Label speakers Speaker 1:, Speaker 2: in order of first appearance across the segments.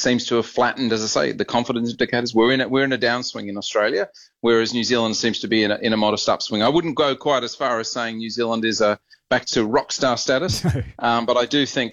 Speaker 1: seems to have flattened. As I say, the confidence indicators, we're in a downswing in Australia, whereas New Zealand seems to be in a modest upswing. I wouldn't go quite as far as saying New Zealand is back to rock star status, but I do think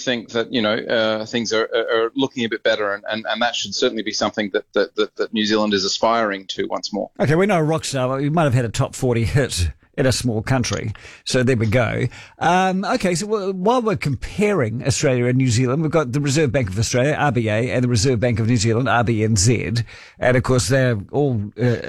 Speaker 1: that things are looking a bit better, and that should certainly be something that New Zealand is aspiring to once more.
Speaker 2: Okay, we're no rock star, but we might have had a top 40 hit in a small country. So there we go. Okay, so while we're comparing Australia and New Zealand, we've got the Reserve Bank of Australia, RBA, and the Reserve Bank of New Zealand, RBNZ. And of course, they're all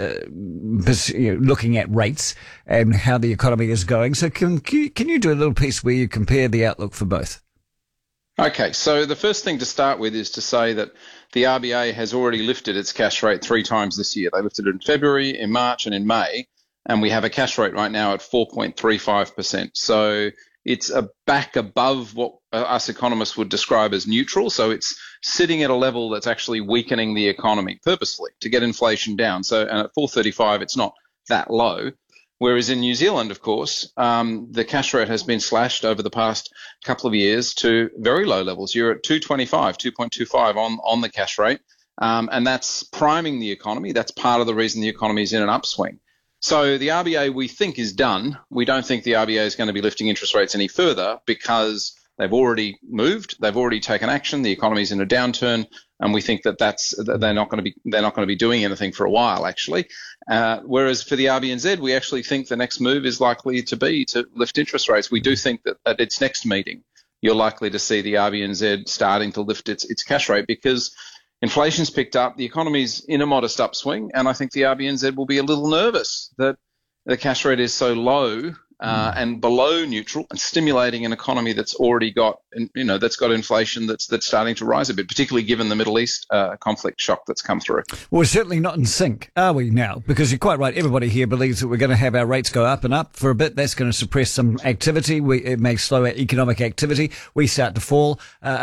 Speaker 2: looking at rates and how the economy is going. So can you do a little piece where you compare the outlook for both?
Speaker 1: Okay, so the first thing to start with is to say that the RBA has already lifted its cash rate 3 times this year. They lifted it in February, in March, and in May. And we have a cash rate right now at 4.35%. So it's back above what us economists would describe as neutral. So it's sitting at a level that's actually weakening the economy purposefully to get inflation down. So and at 4.35, it's not that low. Whereas in New Zealand, of course, the cash rate has been slashed over the past couple of years to very low levels. You're at 2.25 on the cash rate. And that's priming the economy. That's part of the reason the economy is in an upswing. So the RBA, we think, is done. We don't think the RBA is going to be lifting interest rates any further because they've already moved, they've already taken action. The economy's in a downturn, and we think that they're not going to be doing anything for a while, actually. Whereas for the RBNZ, we actually think the next move is likely to be to lift interest rates. We do think that at its next meeting, you're likely to see the RBNZ starting to lift its cash rate because inflation's picked up, the economy's in a modest upswing, and I think the RBNZ will be a little nervous that the cash rate is so low and below neutral and stimulating an economy that's already got, that's got inflation that's starting to rise a bit, particularly given the Middle East conflict shock that's come through.
Speaker 2: Well, we're certainly not in sync, are we now? Because you're quite right. Everybody here believes that we're going to have our rates go up and up for a bit. That's going to suppress some activity. It may slow our economic activity. We start to fall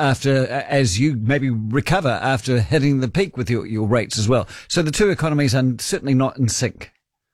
Speaker 2: as you maybe recover after hitting the peak with your rates as well. So the two economies are certainly not in sync.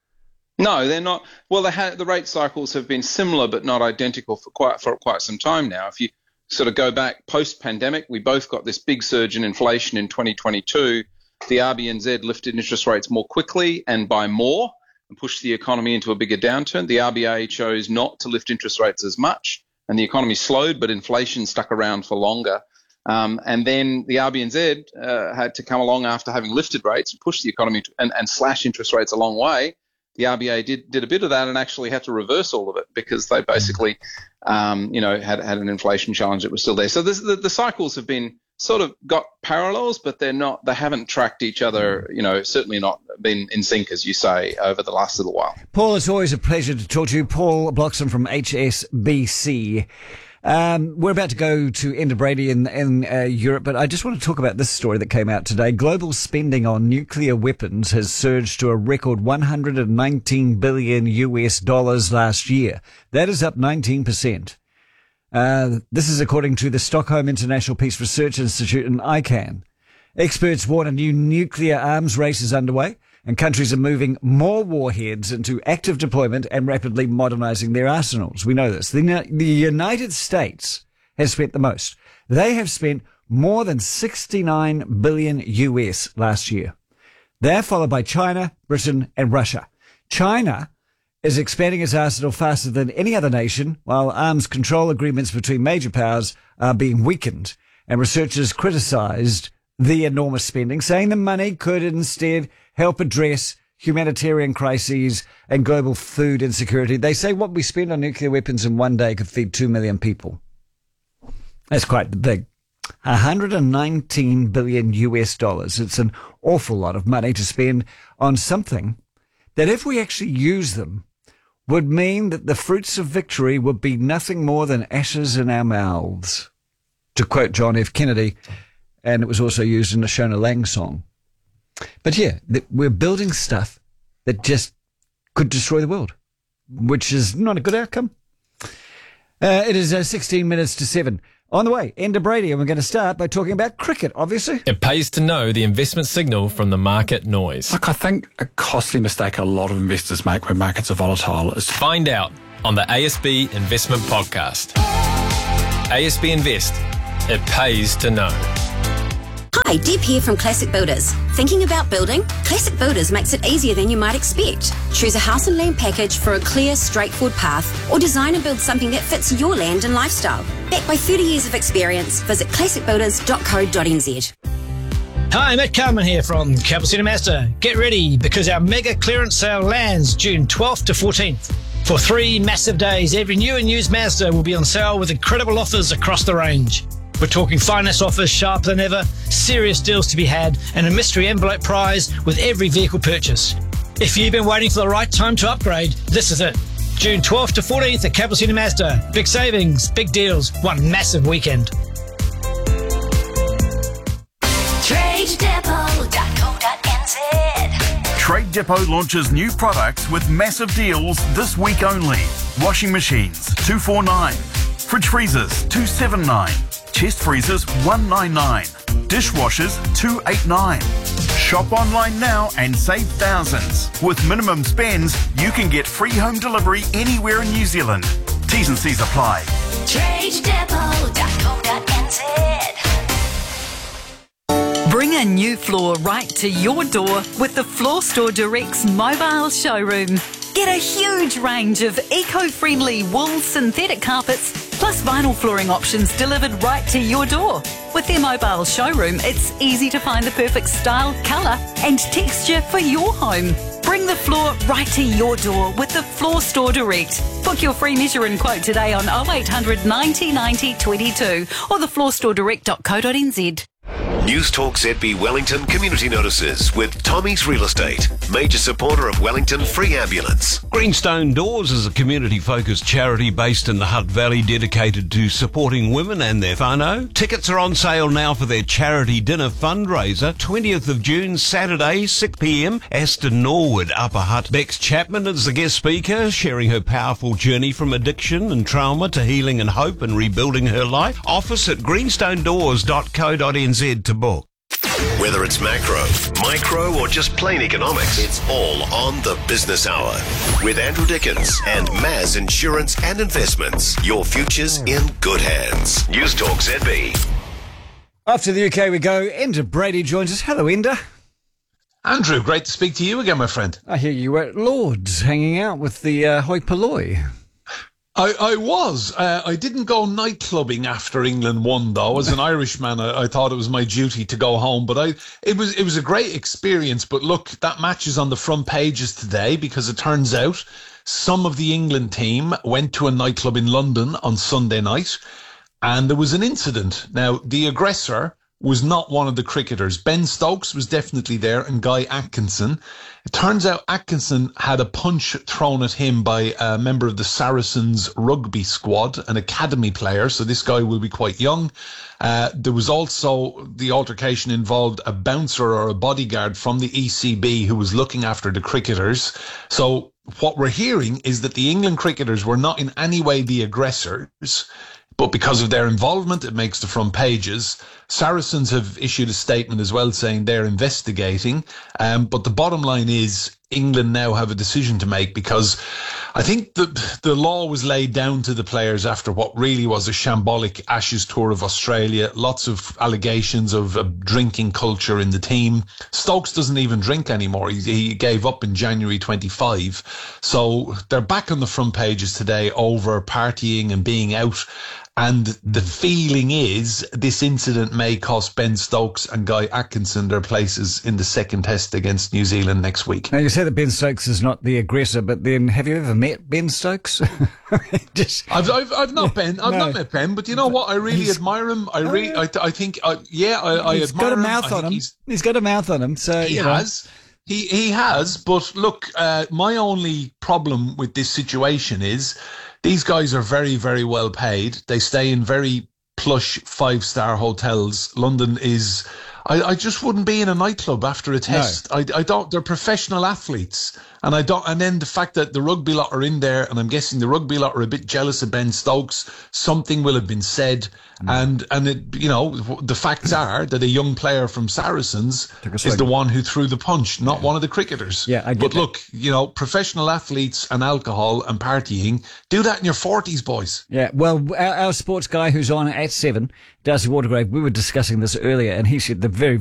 Speaker 1: No, they're not. Well, the rate cycles have been similar but not identical for quite some time now. If you sort of go back post-pandemic, we both got this big surge in inflation in 2022. The RBNZ lifted interest rates more quickly and by more and pushed the economy into a bigger downturn. The RBA chose not to lift interest rates as much, and the economy slowed, but inflation stuck around for longer. And then the RBNZ had to come along after having lifted rates and pushed the economy and slash interest rates a long way. The RBA did a bit of that and actually had to reverse all of it because they basically, had an inflation challenge that was still there. So the cycles have been sort of got parallels, but they haven't tracked each other, certainly not been in sync, as you say, over the last little while.
Speaker 2: Paul, it's always a pleasure to talk to you. Paul Bloxham from HSBC. We're about to go to Enda Brady in Europe, but I just want to talk about this story that came out today. Global spending on nuclear weapons has surged to a record $119 billion last year. That is up 19%. This is according to the Stockholm International Peace Research Institute and ICANN. Experts warn a new nuclear arms race is underway, and countries are moving more warheads into active deployment and rapidly modernizing their arsenals. We know this. The United States has spent the most. They have spent more than $69 billion last year. They're followed by China, Britain, and Russia. China is expanding its arsenal faster than any other nation, while arms control agreements between major powers are being weakened. And researchers criticized the enormous spending, saying the money could instead help address humanitarian crises and global food insecurity. They say what we spend on nuclear weapons in one day could feed 2 million people. That's quite big. $119 billion. It's an awful lot of money to spend on something that, if we actually use them, would mean that the fruits of victory would be nothing more than ashes in our mouths, to quote John F. Kennedy, and it was also used in the Shona Lang song. But yeah, we're building stuff that just could destroy the world, which is not a good outcome. It is 16 minutes to 7. On the way, Enda Brady, and we're going to start by talking about cricket, obviously.
Speaker 3: It pays to know the investment signal from the market noise.
Speaker 4: Look, I think a costly mistake a lot of investors make when markets are volatile is to
Speaker 3: Find out on the ASB Investment Podcast. ASB Invest. It pays to know.
Speaker 5: Hi, Hi, Deb here from Classic Builders. Thinking about building? Classic Builders makes it easier than you might expect. Choose a house and land package for a clear, straightforward path, or design and build something that fits your land and lifestyle. Backed by 30 years of experience, visit classicbuilders.co.nz.
Speaker 6: Hi, Matt Carman here from Cappuccino Master. Get ready because our mega clearance sale lands June 12th to 14th. For 3 massive days, every new and used Mazda will be on sale with incredible offers across the range. We're talking finance offers sharper than ever, serious deals to be had, and a mystery envelope prize with every vehicle purchase. If you've been waiting for the right time to upgrade, this is it. June 12th to 14th at Cappuccino Mazda. Big savings, big deals, one massive weekend.
Speaker 7: Trade Depot launches new products with massive deals this week only. Washing machines, $249. Fridge freezers, $279. Chest freezers, $199. Dishwashers, $289. Shop online now and save thousands. With minimum spends, you can get free home delivery anywhere in New Zealand. T's and C's apply.
Speaker 8: TradeDepot.co.nz. Bring a new floor right to your door with the Floor Store Direct's mobile showroom. Get a huge range of eco-friendly wool synthetic carpets plus vinyl flooring options delivered right to your door. With their mobile showroom, it's easy to find the perfect style, colour and texture for your home. Bring the floor right to your door with the Floor Store Direct. Book your free measure and quote today on 0800 90 90 22 or thefloorstoredirect.co.nz.
Speaker 9: News Talk ZB Wellington Community Notices with Tommy's Real Estate, major supporter of Wellington Free Ambulance.
Speaker 10: Greenstone Doors is a community-focused charity based in the Hutt Valley dedicated to supporting women and their whānau. Tickets are on sale now for their charity dinner fundraiser, 20th of June, Saturday, 6 p.m, Aston Norwood, Upper Hutt. Bex Chapman is the guest speaker, sharing her powerful journey from addiction and trauma to healing and hope and rebuilding her life. Office at greenstonedoors.co.nz to book.
Speaker 9: Whether it's macro, micro, or just plain economics, it's all on the Business Hour with Andrew Dickens and Maz Insurance and Investments. Your future's in good hands. News Talk ZB.
Speaker 2: After the UK we go. Enda Brady joins us. Hello, Enda.
Speaker 11: Andrew, great to speak to you again, my friend.
Speaker 2: I hear you were at Lord's hanging out with the hoi polloi.
Speaker 11: I was. I didn't go nightclubbing after England won, though. As an Irishman, I thought it was my duty to go home. But it was a great experience. But look, that match is on the front pages today because it turns out some of the England team went to a nightclub in London on Sunday night, and there was an incident. Now, the aggressor was not one of the cricketers. Ben Stokes was definitely there, and Guy Atkinson. It turns out Atkinson had a punch thrown at him by a member of the Saracens rugby squad, an academy player, so this guy will be quite young. There was also, the altercation involved a bouncer or a bodyguard from the ECB who was looking after the cricketers. So what we're hearing is that the England cricketers were not in any way the aggressors, but because of their involvement, it makes the front pages. Saracens have issued a statement as well saying they're investigating. But the bottom line is England now have a decision to make because I think the law was laid down to the players after what really was a shambolic Ashes tour of Australia. Lots of allegations of a drinking culture in the team. Stokes doesn't even drink anymore. He gave up in January 25. So they're back on the front pages today over partying and being out. And the feeling is this incident may cost Ben Stokes and Guy Atkinson their places in the second test against New Zealand next week.
Speaker 2: Now, you say that Ben Stokes is not the aggressor, but then have you ever met Ben Stokes?
Speaker 11: I've not met Ben, but you know what? I really admire him. I think I admire him.
Speaker 2: He's got a mouth on him. He's got a mouth on him. So
Speaker 11: he has. He has. But look, my only problem with this situation is these guys are very, very well paid. They stay in very plush 5-star hotels. London is... I just wouldn't be in a nightclub after a test. No. I don't. They're professional athletes, and I don't. And then the fact that the rugby lot are in there, and I'm guessing the rugby lot are a bit jealous of Ben Stokes. Something will have been said, and it, you know, the facts are that a young player from Saracens is the one who threw the punch, not one of the cricketers.
Speaker 2: Yeah, I get
Speaker 11: But look, you know, professional athletes and alcohol and partying, do that in your 40s, boys.
Speaker 2: Yeah. Well, our sports guy who's on at 7, Darcy Watergrave, we were discussing this earlier, and he said the very